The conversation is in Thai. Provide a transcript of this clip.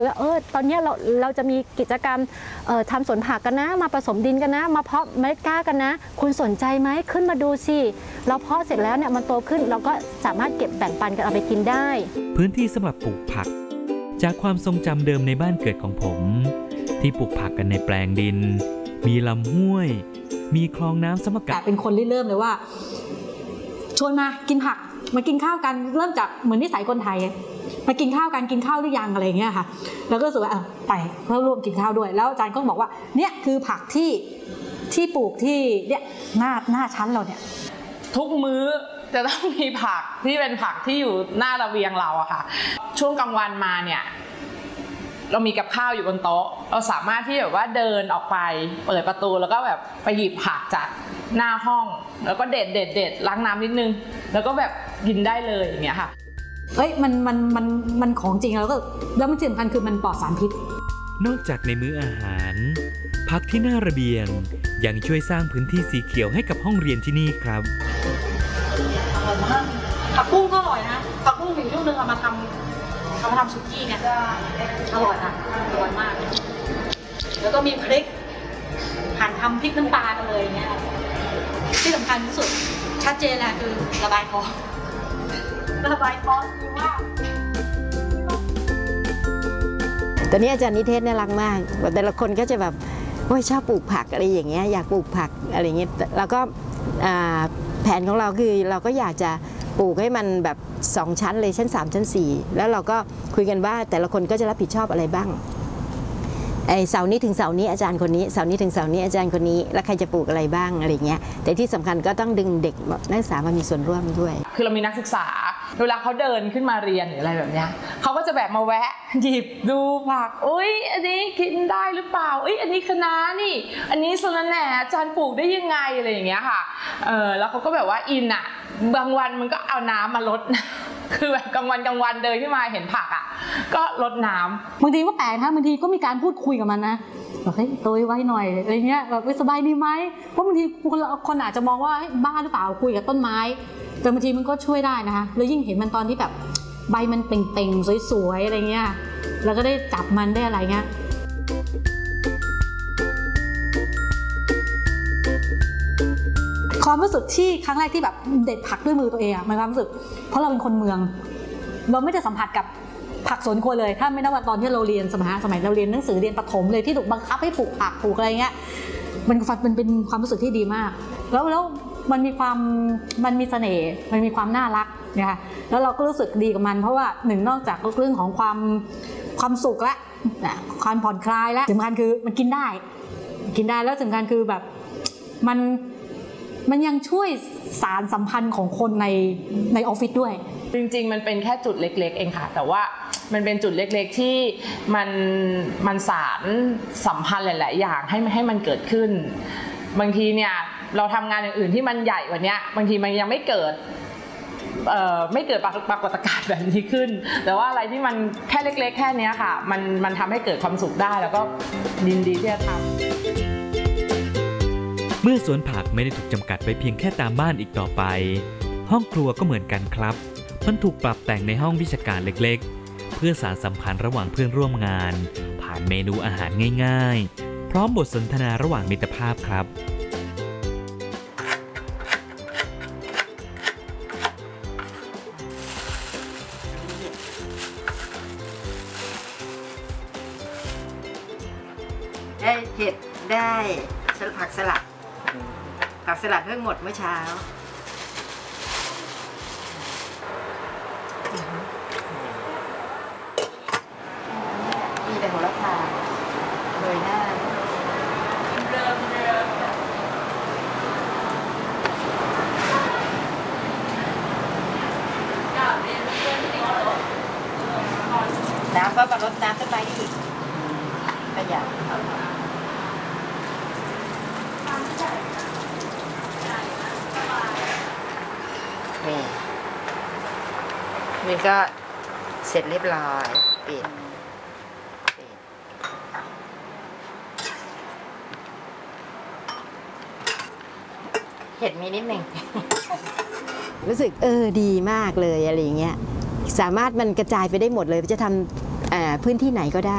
แล้วตอนนี้เราจะมีกิจกรรมทำสวนผักกันนะมาผสมดินกันนะมาเพาะเมล็ดกล้ากันนะคุณสนใจไหมขึ้นมาดูสิเราเพาะเสร็จแล้วเนี่ยมันโตขึ้นเราก็สามารถเก็บแบ่งปันกันเอาไปกินได้พื้นที่สำหรับปลูกผักจากความทรงจำเดิมในบ้านเกิดของผมที่ปลูกผักกันในแปลงดินมีลำห้วยมีคลองน้ำสมกัดเป็นคนเริ่มเลยว่าชวนมากินผักมากินข้าวกันเริ่มจากเหมือนนิสัยคนไทยมากินข้าวกันกินข้าวหรือยังอะไรเงี้ยค่ะแล้วก็รู้สึกว่าไปเพื่อร่วมกินข้าวด้วยแล้วอาจารย์ก็บอกว่าเนี่ยคือผักที่ปลูกที่เนี่ยหน้าชั้นเราเนี่ยทุกมื้อจะต้องมีผักที่เป็นผักที่อยู่หน้าระเบียงเราอะค่ะช่วงกลางวันมาเนี่ยเรามีกับข้าวอยู่บนโต๊ะเราสามารถที่แบบว่าเดินออกไปเปิดประตูแล้วก็แบบไปหยิบผักจากหน้าห้องแล้วก็เด็ดล้างน้ำนิดนึงแล้วก็แบบกินได้เลยอย่างเงี้ยค่ะมันของจริงแล้วมันสำคัญคือมันปลอดสารพิษนอกจากในมื้ออาหารผักที่หน้าระเบียงยังช่วยสร้างพื้นที่สีเขียวให้กับห้องเรียนที่นี่ครับอร่อยมากผักบุ้งก็อร่อยนะผักบุ้งอีกช่วงนึงเอามาทำสุกี้เนี่ยอร่อยนะอร่อยมากแล้วก็มีพริกหั่นทำพริกน้ำปลากันเลยเนี่ยที่สำคัญที่สุดชัดเจนแหละคือระบายท้องดีมากตอนนี้อาจารย์นิเทศน่ารักมากแต่ละคนก็จะแบบชอบปลูกผักอะไรอย่างเงี้ยอยากปลูกผักอะไรเงี้ยแล้วก็แผนของเราคือเราก็อยากจะปลูกให้มันแบบ2ชั้นเลยชั้น3ชั้น4แล้วเราก็คุยกันว่าแต่ละคนก็จะรับผิดชอบอะไรบ้างเสาร์นี้ถึงเสาร์นี้อาจารย์คนนี้เสาร์นี้ถึงเสาร์นี้อาจารย์คนนี้แล้วใครจะปลูกอะไรบ้างอะไรเงี้ยแต่ที่สำคัญก็ต้องดึงเด็กนักศึกษามามีส่วนร่วมด้วยคือเรามีนักศึกษาเวลาเขาเดินขึ้นมาเรียนหรืออะไรแบบเนี้ยเขาก็จะแบบมาแวะหยิบดูผักอันนี้กินได้หรือเปล่าอันนี้คะน้านี่อันนี้สะระแหน่อาจารย์ปลูกได้ยังไงอะไรอย่างเงี้ยค่ะแล้วเขาก็แบบว่าอินอ่ะบางวันมันก็เอาน้ำมาลดคือแบบกลางวันเดินขึ้นมาเห็นผักอ่ะก็ลดน้ำบางทีก็แปลกนะบางทีก็มีการพูดคุยกับมันนะแบบโตไว้หน่อยอะไรเงี้ยแบบสบายดีไหมเพราะบางทีคนอาจจะมองว่าบ้าหรือเปล่าคุยกับต้นไม้แต่บางทีมันก็ช่วยได้นะคะแล้วยิ่งเห็นมันตอนที่แบบใบมันเป่งๆสวยๆอะไรเงี้ยแล้วก็ได้จับมันได้อะไรเงี้ยความรู้สึกที่ครั้งแรกที่แบบเด็ดผักด้วยมือตัวเองมันความรู้สึกเพราะเราเป็นคนเมืองเราไม่ได้สัมผัสกับผักสวนครัวเลยถ้าไม่นับว่าตอนที่เราเรียนสมัยเราเรียนหนังสือเรียนประถมเลยที่ถูกบังคับให้ปลูกผักปลูกอะไรเงี้ยมันเป็นความรู้สึกที่ดีมากแล้วมันมีเสน่ห์มันมีความน่ารักนะคะแล้วเราก็รู้สึกดีกับมันเพราะว่าหนึ่งนอกจากเรื่องของความสุขและความผ่อนคลายและสำคัญคือมันกินได้แล้วสำคัญคือแบบมันยังช่วยสารสัมพันธ์ของคนในออฟฟิศด้วยจริงๆมันเป็นแค่จุดเล็กๆเองค่ะแต่ว่ามันเป็นจุดเล็กๆที่มันสารสัมพันธ์หลายๆอย่างให้มันเกิดขึ้นบางทีเนี่ยเราทำงานอย่างอื่นที่มันใหญ่กว่านี้บางทีมันยังไม่เกิดปรากฏการณ์แบบนี้ขึ้นแต่ว่าอะไรที่มันแค่เล็กๆแค่นี้ค่ะมันทำให้เกิดความสุขได้แล้วก็ยินดีที่จะทำเมื่อสวนผักไม่ได้ถูกจำกัดไว้เพียงแค่ตามบ้านอีกต่อไปห้องครัวก็เหมือนกันครับมันถูกปรับแต่งในห้องวิชาการเล็กๆเพื่อสานสัมพันธ์ระหว่างเพื่อนร่วมงานผ่านเมนูอาหารง่ายๆพร้อมบทสนทนาระหว่างมิตรภาพครับได้เห็ดได้ผักสลัดเพิ่งหมดเมื่อเช้ามีแต่โหระพาโรยหน้าน้ำก็มาลดน้ำต้นไม้อีกประหยัดนี่ก็เสร็จเรียบร้อยปิดเห็ดมีนิดหนึ่งรู้สึกดีมากเลยอะไรอย่างเงี้ยสามารถมันกระจายไปได้หมดเลยจะทำพื้นที่ไหนก็ได้